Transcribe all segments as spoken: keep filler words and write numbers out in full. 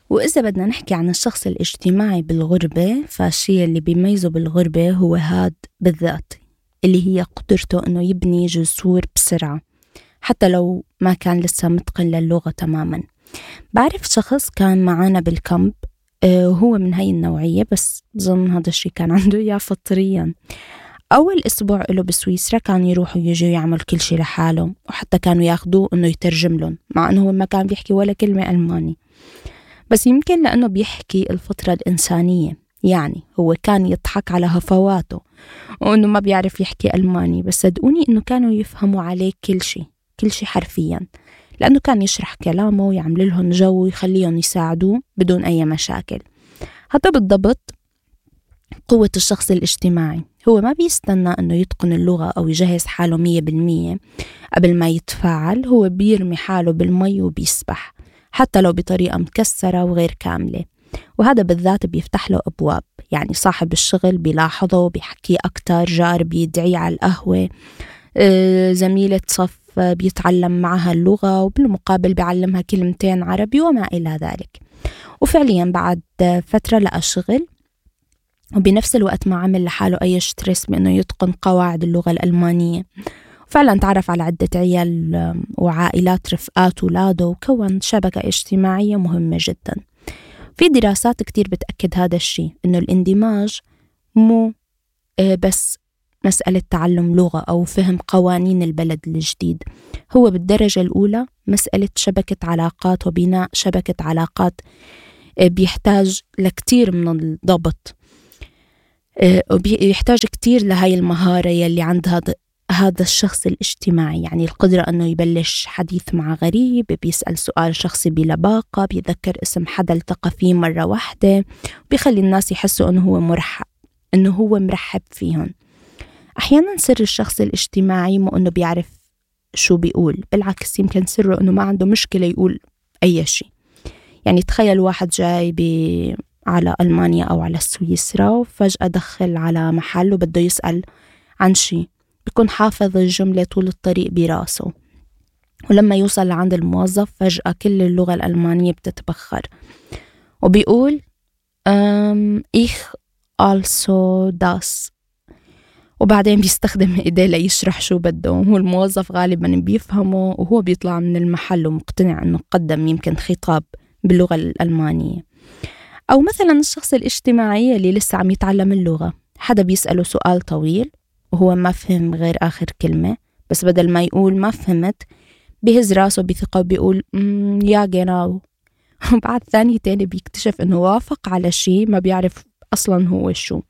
وإذا بدنا نحكي عن الشخص الاجتماعي بالغربة، فالشيء اللي بيميزه بالغربة هو هاد بالذات، اللي هي قدرته إنه يبني جسور بسرعة حتى لو ما كان لسه متقن للغة تماماً. بعرف شخص كان معانا بالكامب وهو من هاي النوعية، بس بظن هذا الشيء كان عنده إياه فطرياً. أول أسبوع له بسويسرا كان يروح ويجي يعمل كل شيء لحاله، وحتى كانوا ياخدوه إنه يترجم لهم، مع إنه هو ما كان بيحكي ولا كلمة ألماني، بس يمكن لأنه بيحكي الفطرة الإنسانية. يعني هو كان يضحك على هفواته وإنه ما بيعرف يحكي ألماني، بس صدقوني إنه كانوا يفهموا عليه كل شيء كل شيء حرفياً، لأنه كان يشرح كلامه ويعمل لهم جو ويخليهم يساعدوه بدون أي مشاكل. هذا بالضبط قوة الشخص الاجتماعي. هو ما بيستنى أنه يتقن اللغة أو يجهز حاله مية بالمية قبل ما يتفاعل، هو بيرمي حاله بالمي وبيسبح حتى لو بطريقة مكسرة وغير كاملة، وهذا بالذات بيفتح له أبواب. يعني صاحب الشغل بيلاحظه وبيحكي أكتر، جار بيدعي على القهوة، زميلة صف بيتعلم معها اللغة وبالمقابل بيعلمها كلمتين عربي وما إلى ذلك. وفعليا بعد فترة لقى شغل، وبنفس الوقت ما عمل لحاله أي ستريس بأنه يتقن قواعد اللغة الألمانية. فعلا تعرف على عدة عيال وعائلات رفقات ولاده، وكون شبكة اجتماعية مهمة جدا. في دراسات كتير بتأكد هذا الشيء، إنه الاندماج مو بس مسألة تعلم لغة أو فهم قوانين البلد الجديد، هو بالدرجة الأولى مسألة شبكة علاقات وبناء شبكة علاقات بيحتاج لكتير من الضبط، وبيحتاج كتير لهاي المهارة يلي عند هذا هذا الشخص الاجتماعي. يعني القدرة أنه يبلش حديث مع غريب، بيسأل سؤال شخصي بلباقة، بيذكر اسم حدا التقى فيه مرة واحدة، بيخلي الناس يحسوا أنه هو مرحب أنه هو مرحب فيهم. أحيانا سر الشخص الاجتماعي مو أنه بيعرف شو بيقول، بالعكس يمكن سره أنه ما عنده مشكلة يقول أي شيء. يعني تخيل واحد جاي ب على ألمانيا أو على سويسرا وفجأة دخل على محل وبده يسأل عن شيء، بيكون حافظ الجملة طول الطريق براسه، ولما يوصل لعند الموظف فجأة كل اللغة الألمانية بتتبخر وبيقول أم إيخ also das، وبعدين بيستخدم إيديه ليشرح شو بده، وهو الموظف غالبا بيفهمه، وهو بيطلع من المحل ومقتنع أنه قدم يمكن خطاب باللغة الألمانية. أو مثلا الشخص الاجتماعي اللي لسه عم يتعلم اللغة، حدا بيسأله سؤال طويل وهو ما فهم غير آخر كلمة، بس بدل ما يقول ما فهمت بيهز راسه بثقة وبيقول يا جناو، وبعد ثانيتين بيكتشف أنه وافق على شيء ما بيعرف أصلا هو شو.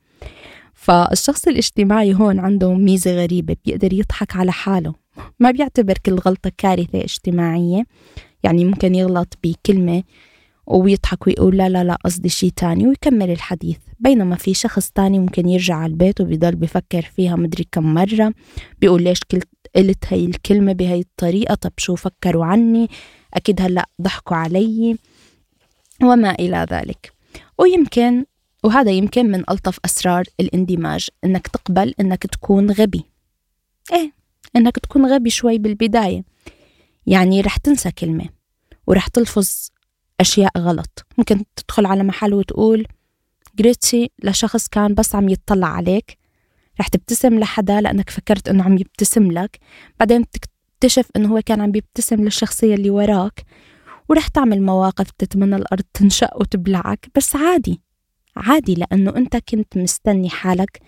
فالشخص الاجتماعي هون عنده ميزة غريبة، بيقدر يضحك على حاله، ما بيعتبر كل غلطة كارثة اجتماعية. يعني ممكن يغلط بكلمة ويضحك ويقول لا لا لا قصدي شيء تاني ويكمل الحديث، بينما في شخص تاني ممكن يرجع على البيت وبيضل بيفكر فيها مدري كم مرة، بيقول ليش قلت هاي الكلمة بهاي الطريقة، طب شو فكروا عني، أكيد هلأ ضحكوا علي وما إلى ذلك. ويمكن وهذا يمكن من ألطف أسرار الاندماج، إنك تقبل إنك تكون غبي. إيه إنك تكون غبي شوي بالبداية، يعني رح تنسى كلمة ورح تلفظ أشياء غلط. ممكن تدخل على محل وتقول جريتشي لشخص كان بس عم يتطلع عليك، رح تبتسم لحدا لأنك فكرت أنه عم يبتسم لك، بعدين تكتشف أنه هو كان عم يبتسم للشخصية اللي وراك، ورح تعمل مواقف تتمنى الأرض تنشق وتبلعك، بس عادي عادي لأنه أنت كنت مستني حالك،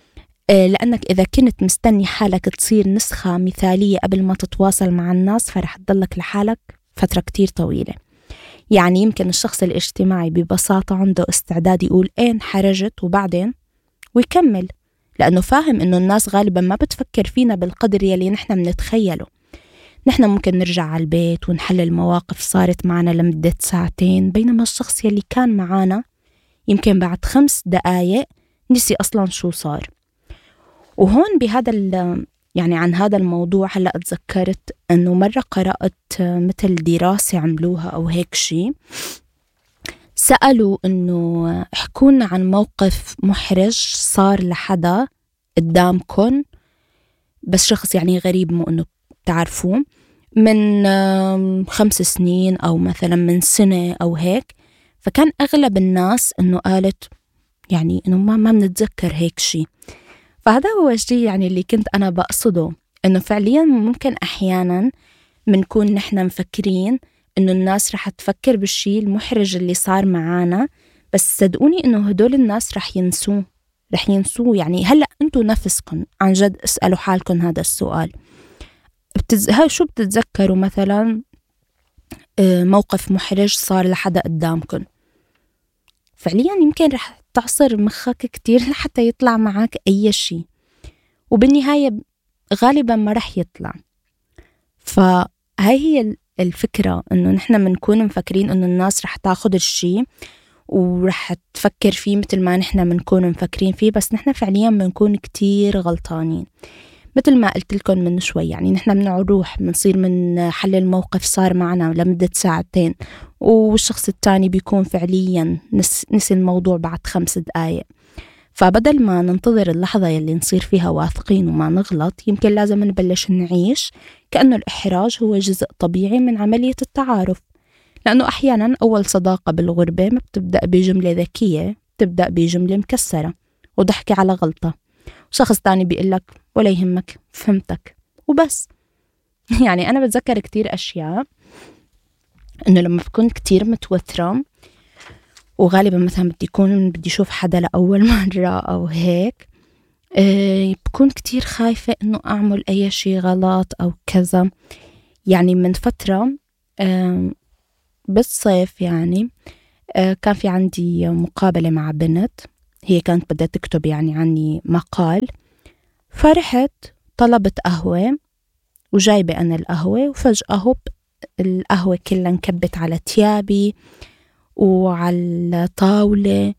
لأنك إذا كنت مستني حالك تصير نسخة مثالية قبل ما تتواصل مع الناس فرح تضلك لحالك فترة كتير طويلة. يعني يمكن الشخص الاجتماعي ببساطة عنده استعداد يقول إيه انحرجت وبعدين ويكمل، لأنه فاهم إنه الناس غالبا ما بتفكر فينا بالقدر يلي نحن منتخيله. نحن ممكن نرجع على البيت ونحلل مواقف صارت معنا لمدة ساعتين، بينما الشخص يلي كان معنا يمكن بعد خمس دقايق نسي أصلا شو صار. وهون بهذا يعني عن هذا الموضوع هلأ تذكرت أنه مرة قرأت مثل دراسة عملوها أو هيك شيء، سألوا أنه احكونا عن موقف محرج صار لحدا قدامكن، بس شخص يعني غريب مو أنه تعرفوه، من خمس سنين أو مثلا من سنة أو هيك، فكان أغلب الناس إنه قالت يعني إنه ما ما بنتذكر هيك شيء. فهذا هو الشيء يعني اللي كنت أنا بقصده، إنه فعليا ممكن أحيانا منكون نحن مفكرين إنه الناس رح تفكر بالشيء المحرج اللي صار معانا، بس صدقوني إنه هدول الناس رح ينسوه رح ينسوه. يعني هلأ أنتوا نفسكم عن جد اسألوا حالكم هذا السؤال، بتز... هاي شو بتتذكروا مثلا موقف محرج صار لحدا قدامكم، فعليا يمكن رح تعصر مخك كتير لحتى يطلع معك أي شيء، وبالنهاية غالبا ما رح يطلع. فهاي هي الفكرة، إنه نحن منكون مفكرين إنه الناس رح تاخد الشيء ورح تفكر فيه مثل ما نحن منكون مفكرين فيه، بس نحن فعليا منكون كتير غلطانين. مثل ما قلت لكم من شوي، يعني نحن بنروح بنصير من حل الموقف صار معنا لمدة ساعتين، والشخص التاني بيكون فعليا نس نسي الموضوع بعد خمس دقايق. فبدل ما ننتظر اللحظة يلي نصير فيها واثقين وما نغلط، يمكن لازم نبلش نعيش كأنه الإحراج هو جزء طبيعي من عملية التعارف. لأنه أحيانا أول صداقة بالغربة ما بتبدأ بجملة ذكية، بتبدأ بجملة مكسرة وضحكي على غلطة، وشخص تاني بيقلك ولا يهمك فهمتك وبس. يعني أنا بتذكر كتير أشياء إنه لما بكون كتير متوترة، وغالبا مثلا بدي يكون بدي أشوف حدا لأول مرة أو هيك، أه بكون كتير خايفة إنه أعمل أي شيء غلط أو كذا. يعني من فترة أه بالصيف يعني أه كان في عندي مقابلة مع بنت، هي كانت بدها تكتب يعني عني مقال، فرحت طلبت قهوة وجايبة أنا القهوة، وفجأة هوب القهوة كلها انكبت على تيابي وعلى طاولة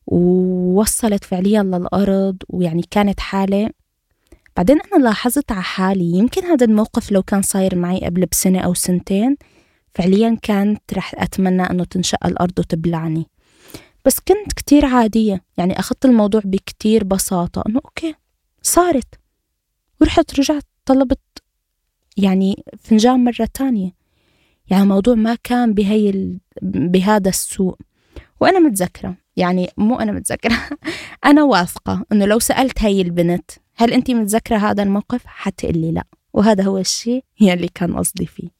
ووصلت فعليا للأرض، ويعني كانت حالة. بعدين أنا لاحظت على حالي يمكن هذا الموقف لو كان صاير معي قبل بسنة أو سنتين فعليا كانت رح أتمنى أنه تنشق الأرض وتبلعني، بس كنت كتير عادية، يعني أخذت الموضوع بكتير بساطة، أنه أوكي صارت، ورحت رجعت طلبت يعني فنجان مرة تانية. يعني الموضوع ما كان بهي ال... بهذا السوء. وأنا متذكرة، يعني مو أنا متذكرة أنا واثقة أنه لو سألت هاي البنت هل أنتي متذكرة هذا الموقف حتقلي لا، وهذا هو الشيء يلي كان قصدي فيه.